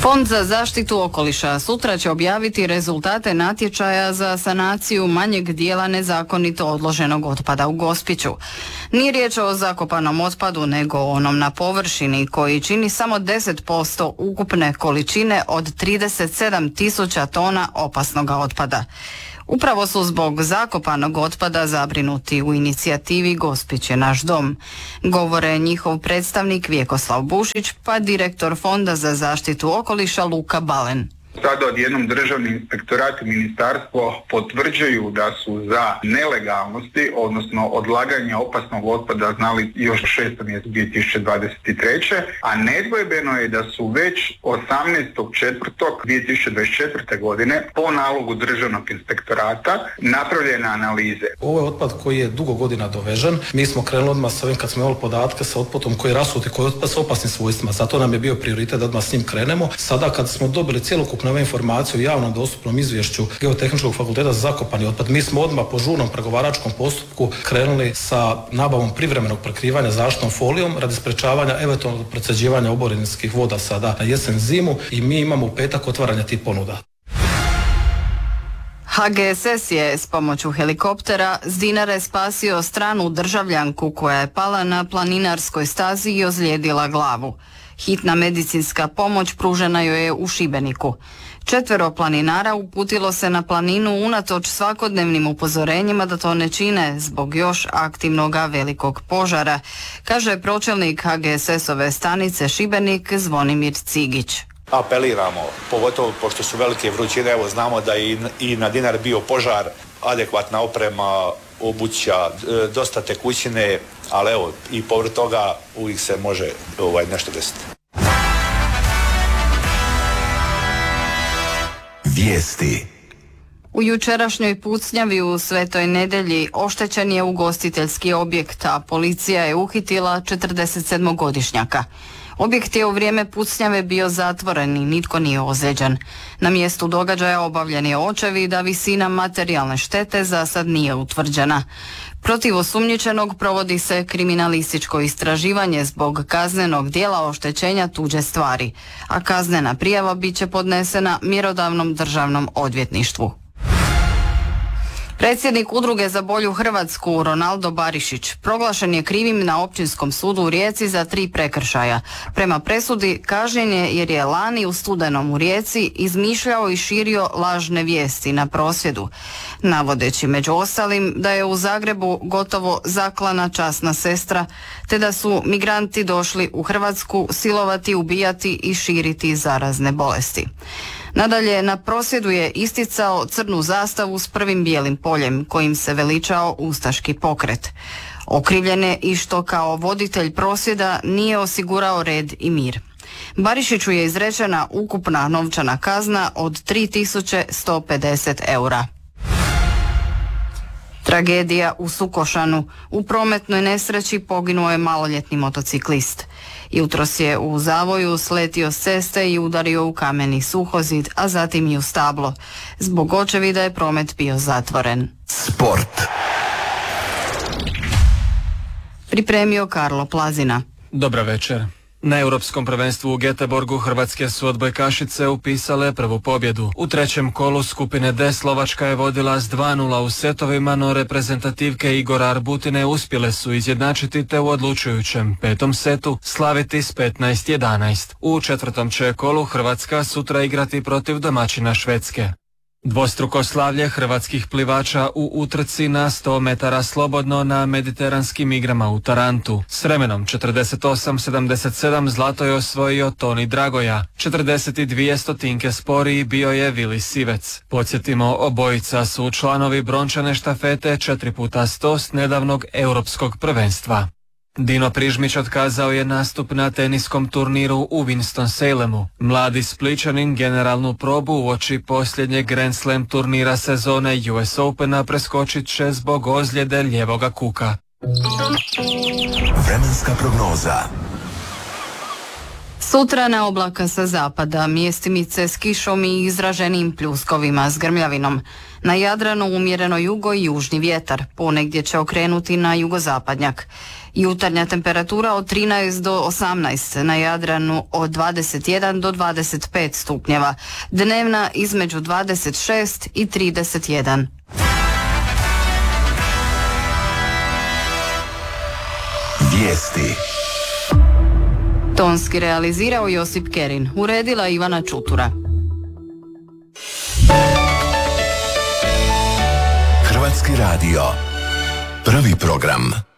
Fond za zaštitu okoliša sutra će objaviti rezultate natječaja za sanaciju manjeg dijela nezakonito odloženog otpada u Gospiću. Nije riječ o zakopanom otpadu, nego onom na površini koji čini samo 10% ukupne količine od 37.000 tona opasnog otpada. Upravo su zbog zakopanog otpada zabrinuti u inicijativi Gospić je naš dom. Govore njihov predstavnik Vjekoslav Bušić, pa direktor Fonda za zaštitu okoliša Luka Balen. Sada odjednom Državni inspektorat i ministarstvo potvrđuju da su za nelegalnosti, odnosno odlaganje opasnog otpada znali još 6. mjeseca 2023. A nedvojbeno je da su već 18.4.2024. godine po nalogu Državnog inspektorata napravljene analize. Ovo je otpad koji je dugo godina dovežen. Mi smo krenuli odmah s ovim kad smo imali podatke sa otpadom koji je rasuti, koji je otpad s opasnim svojstvima. Zato nam je bio prioritet da odmah s njim krenemo. Sada kad smo dobili cjelokupne ove informacije u javnom dostupnom izvješću Geotehničkog fakulteta za zakopani otpad, mi smo odmah po žurnom pregovaračkom postupku krenuli sa nabavom privremenog prekrivanja zaštitnom folijom radi sprečavanja eventualnog procjeđivanja oborinskih voda sada na jesen zimu i mi imamo u petak otvaranje tih ponuda. HGSS je s pomoću helikoptera s Dinare spasio stranu državljanku koja je pala na planinarskoj stazi i ozlijedila glavu. Hitna medicinska pomoć pružena joj je u Šibeniku. 4 planinara uputilo se na planinu unatoč svakodnevnim upozorenjima da to ne čine zbog još aktivnog velikog požara, kaže pročelnik HGSS-ove stanice Šibenik Zvonimir Cigić. Apeliramo, pogotovo pošto su velike vrućine, evo znamo da je i na Dinari bio požar, adekvatna oprema, obuća, dosta tekućine, ali evo i povrh toga uvijek se može nešto desiti. Vijesti. U jučerašnjoj pucnjavi u Svetoj Nedelji oštećen je ugostiteljski objekt, a policija je uhitila 47-godišnjaka. Objekt je u vrijeme pucnjave bio zatvoren i nitko nije ozlijeđen. Na mjestu događaja obavljen je očevid, a visina materijalne štete za sad nije utvrđena. Protiv osumnjičenog provodi se kriminalističko istraživanje zbog kaznenog djela oštećenja tuđe stvari, a kaznena prijava bit će podnesena mjerodavnom državnom odvjetništvu. Predsjednik Udruge za bolju Hrvatsku Ronaldo Barišić proglašen je krivim na Općinskom sudu u Rijeci za 3 prekršaja. Prema presudi kažnjen je jer je lani u studenom u Rijeci izmišljao i širio lažne vijesti na prosvjedu, navodeći među ostalim da je u Zagrebu gotovo zaklana časna sestra, te da su migranti došli u Hrvatsku silovati, ubijati i širiti zarazne bolesti. Nadalje, na prosvjedu je isticao crnu zastavu s prvim bijelim poljem, kojim se veličao ustaški pokret. Okrivljen je i što kao voditelj prosvjeda nije osigurao red i mir. Barišiću je izrečena ukupna novčana kazna od 3.150 eura. Tragedija u Sukošanu. U prometnoj nesreći poginuo je maloljetni motociklist. Jutros je u Zavoju sletio s ceste i udario u kameni suhozid, a zatim i u stablo. Zbog očevida je promet bio zatvoren. Sport. Pripremio Karlo Plazina. Dobra večer. Na Europskom prvenstvu u Göteborgu hrvatske su odbojkašice upisale prvu pobjedu. U trećem kolu skupine D Slovačka je vodila s 2:0 u setovima, no reprezentativke Igora Arbutine uspjele su izjednačiti te u odlučujućem 5. setu slaviti s 15:11. U četvrtom će kolu Hrvatska sutra igrati protiv domaćina Švedske. Dvostruko slavlje hrvatskih plivača u utrci na 100 metara slobodno na mediteranskim igrama u Tarantu. S vremenom 48:77 zlato je osvojio Toni Dragoja. 42 stotinke sporiji bio je Vili Sivec. Podsjetimo, obojica su članovi brončane štafete 4x100 s nedavnog europskog prvenstva. Dino Prižmić otkazao je nastup na teniskom turniru u Winston-Salemu. Mladi Splićanin generalnu probu uoči posljednjeg Grand Slam turnira sezone US Opena preskočit će zbog ozljede lijevoga kuka. Vremenska prognoza. Sutra na oblaka sa zapada, mjestimice s kišom i izraženim pljuskovima s grmljavinom. Na Jadranu umjereno jugo i južni vjetar, ponegdje će okrenuti na jugozapadnjak. Jutarnja temperatura od 13 do 18, na Jadranu od 21 do 25 stupnjeva, dnevna između 26 i 31. Vijesti. Tonski realizirao Josip Kerin, uredila Ivana Čutura. Hrvatski radio. Prvi program.